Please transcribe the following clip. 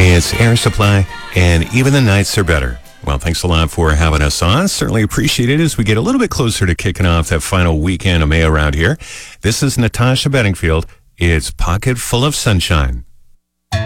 It's Air Supply, and even the nights are better. Well, thanks a lot for having us on. Certainly appreciate it as we get a little bit closer to kicking off that final weekend of May around here. This is Natasha Bedingfield. It's Pocket Full of Sunshine.